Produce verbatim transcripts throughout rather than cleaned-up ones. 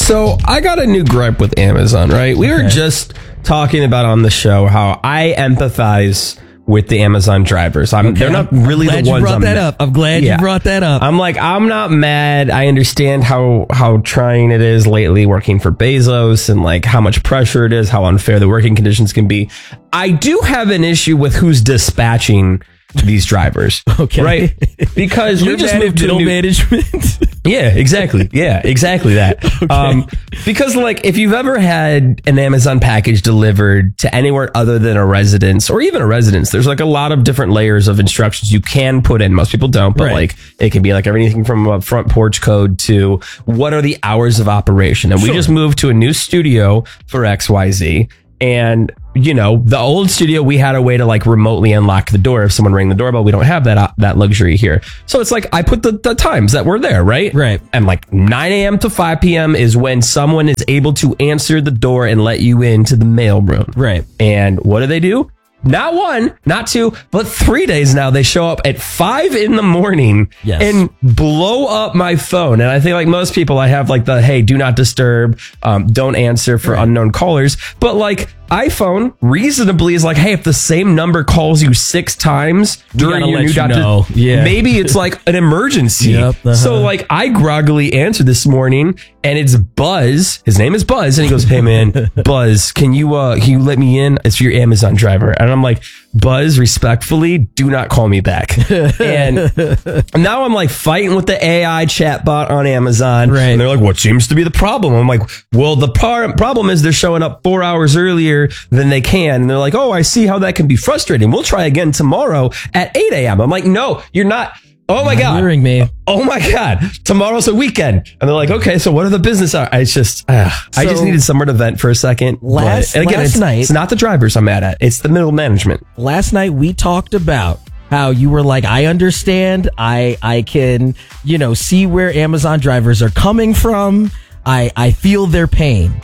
So I got a new gripe with Amazon, right? We okay. were just talking about on the show how I empathize with the Amazon drivers. I'm, okay. They're not really I'm glad the ones you brought I'm that up. I'm glad yeah. you brought that up. I'm like, I'm not mad. I understand how, how trying it is lately working for Bezos and like how much pressure it is, how unfair the working conditions can be. I do have an issue with who's dispatching these drivers. Okay. Right? Because we just moved to middle new management. Yeah, exactly. Yeah, exactly that. Okay. Um, because like if you've ever had an Amazon package delivered to anywhere other than a residence or even a residence, there's like a lot of different layers of instructions you can put in. Most people don't, but right. like it can be like everything from a front porch code to what are the hours of operation. And sure. we just moved to a new studio for X Y Z. And, you know, the old studio, we had a way to like remotely unlock the door if someone rang the doorbell. We don't have that uh, that luxury here. So it's like I put the, the times that were there, right? Right. And like nine a.m. to five p.m. is when someone is able to answer the door and let you into the mail room. Right. And what do they do? Not one, not two, but three days now. They show up at five in the morning yes. and blow up my phone. And I think like most people, I have like the, hey, do not disturb, um, don't answer for right. unknown callers. But like iPhone reasonably is like, hey, if the same number calls you six times during your new you dot know. yeah. maybe it's like an emergency. Yep, uh-huh. So like I groggily answered this morning and it's Buzz. His name is Buzz. And he goes, hey man, Buzz, can you, uh, can you let me in? It's your Amazon driver. And I'm like, Buzz, respectfully, do not call me back. And now I'm like fighting with the A I chatbot on Amazon. Right. And they're like, what seems to be the problem? I'm like, well, the par- problem is they're showing up four hours earlier than they can. And they're like, oh, I see how that can be frustrating. We'll try again tomorrow at eight a.m. I'm like, no, you're not. Oh my God. Hearing me. Oh my God. Tomorrow's a weekend. And they're like, okay, so what are the business hours? It's just, uh, so I just needed somewhere to vent for a second. Last, but, and again, last it's, night, it's not the drivers I'm mad at. It's the middle management. Last night we talked about how you were like, I understand. I, I can, you know, see where Amazon drivers are coming from. I, I feel their pain.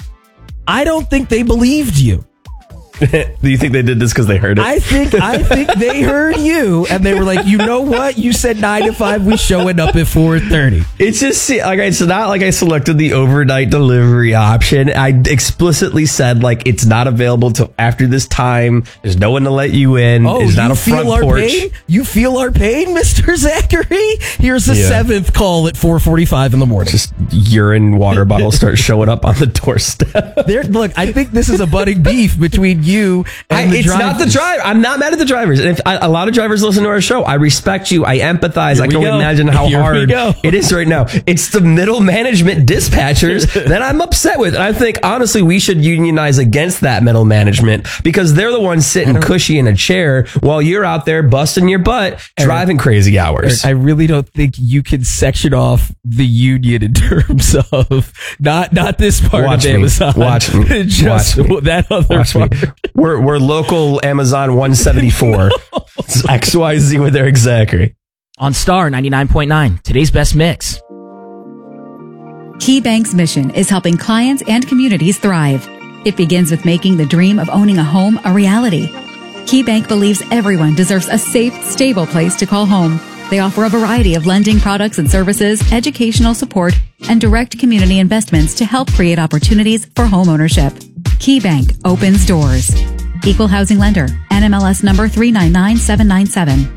I don't think they believed you. Do you think they did this because they heard it? I think I think they heard you and they were like, you know what? You said nine to five. We showing up at four thirty. It's just like it's not like I selected the overnight delivery option. I explicitly said like it's not available till after this time. There's no one to let you in. Oh, There's not you a front feel our porch. Pain? You feel our pain, Mister Zachary? Here's the yeah. seventh call at four forty-five in the morning. Just urine water bottles start showing up on the doorstep. There, look, I think this is a budding beef between you. You I, it's drivers. Not the driver. I'm not mad at the drivers. And if I, a lot of drivers listen to our show, I respect you. I empathize. Here I can only go. imagine how Here hard it is right now. It's the middle management dispatchers that I'm upset with. And I think, honestly, we should unionize against that middle management because they're the ones sitting cushy in a chair while you're out there busting your butt, Eric, driving crazy hours. Eric, I really don't think you can section off the union in terms of not not this part Watch of me. Amazon. Watch me. Just Watch me. that other Watch part. Me. We're we're local Amazon one seventy-four. It's X Y Z with Eric Zachary. On Star ninety-nine point nine, today's best mix. KeyBank's mission is helping clients and communities thrive. It begins with making the dream of owning a home a reality. KeyBank believes everyone deserves a safe, stable place to call home. They offer a variety of lending products and services, educational support, and direct community investments to help create opportunities for home ownership. KeyBank opens doors. Equal housing lender. N M L S number three nine nine seven nine seven.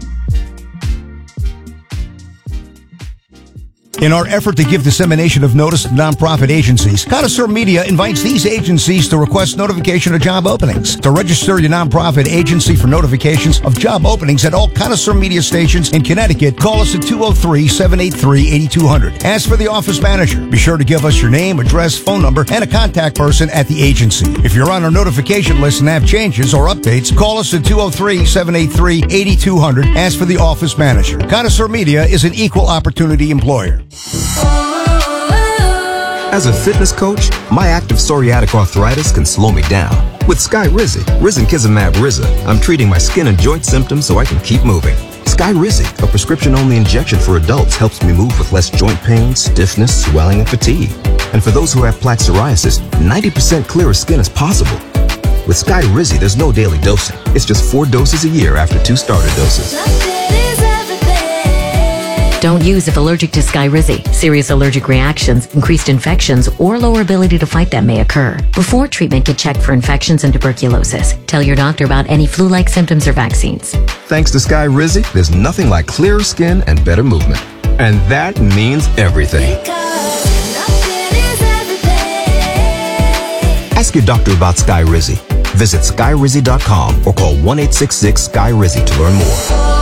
In our effort to give dissemination of notice to nonprofit agencies, Connoisseur Media invites these agencies to request notification of job openings. To register your nonprofit agency for notifications of job openings at all Connoisseur Media stations in Connecticut, call us at two oh three, seven eight three, eight two zero zero. Ask for the office manager. Be sure to give us your name, address, phone number, and a contact person at the agency. If you're on our notification list and have changes or updates, call us at two oh three, seven eight three, eight two zero zero. Ask for the office manager. Connoisseur Media is an equal opportunity employer. As a fitness coach, my active psoriatic arthritis can slow me down. With Skyrizi, Risankizumab Riza, I'm treating my skin and joint symptoms so I can keep moving. Skyrizi, a prescription-only injection for adults, helps me move with less joint pain, stiffness, swelling, and fatigue. And for those who have plaque psoriasis, ninety percent clearer skin is possible. With Skyrizi, there's no daily dosing. It's just four doses a year after two starter doses. Don't use if allergic to Skyrizi. Serious allergic reactions, increased infections, or lower ability to fight them may occur. Before treatment, get checked for infections and tuberculosis. Tell your doctor about any flu-like symptoms or vaccines. Thanks to Skyrizi, there's nothing like clearer skin and better movement. And that means everything. Ask your doctor about Skyrizi. Visit skyrizi dot com or call one eight six six Sky Rizzy to learn more.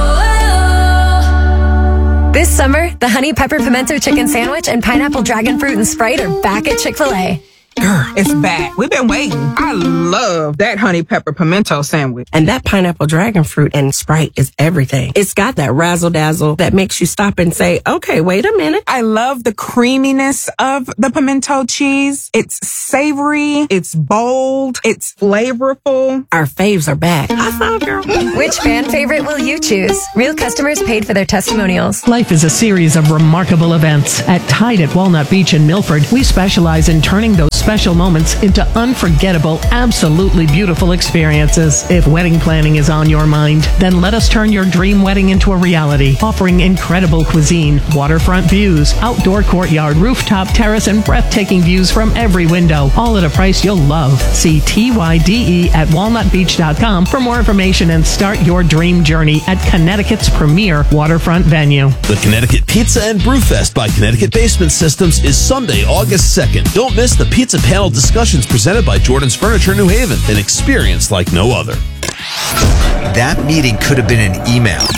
This summer, the Honey Pepper Pimento Chicken Sandwich and Pineapple Dragon Fruit and Sprite are back at Chick-fil-A. Girl, it's back. We've been waiting. I love that honey pepper pimento sandwich. And that pineapple dragon fruit and Sprite is everything. It's got that razzle dazzle that makes you stop and say, okay, wait a minute. I love the creaminess of the pimento cheese. It's savory. It's bold. It's flavorful. Our faves are back. I found girl. Which fan favorite will you choose? Real customers paid for their testimonials. Life is a series of remarkable events. At Tide at Walnut Beach in Milford, we specialize in turning those special moments into unforgettable, absolutely beautiful experiences. If wedding planning is on your mind, then let us turn your dream wedding into a reality, offering incredible cuisine, waterfront views, outdoor courtyard, rooftop terrace, and breathtaking views from every window, all at a price you'll love. See T Y D E at walnut beach dot com for more information and start your dream journey at Connecticut's premier waterfront venue. The Connecticut Pizza and Brewfest by Connecticut Basement Systems is Sunday, August second. Don't miss the pizza panel discussions presented by Jordan's Furniture New Haven, an experience like no other. That meeting could have been an email.